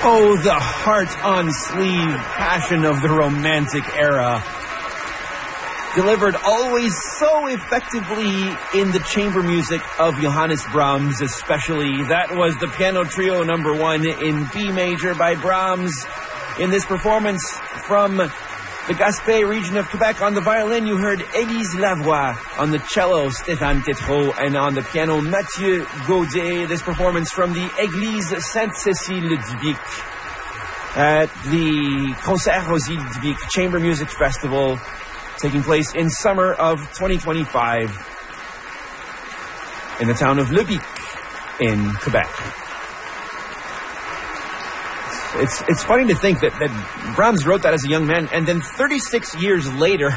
Oh, the heart-on-sleeve passion of the Romantic era. Delivered always so effectively in the chamber music of Johannes Brahms, especially. That was the Piano Trio No. 1 in B major by Brahms. In this performance from the Gaspé region of Quebec, on the violin you heard Élise Lavoie, on the cello Stéphane Tétrault, and on the piano Mathieu Gaudet. This performance from the Église Sainte-Cécile-du-Bic at the Concert Rosy-du-Bic Chamber Music Festival, taking place in summer of 2025 in the town of Le Bic in Quebec. It's funny to think that Brahms wrote that as a young man, and then 36 years later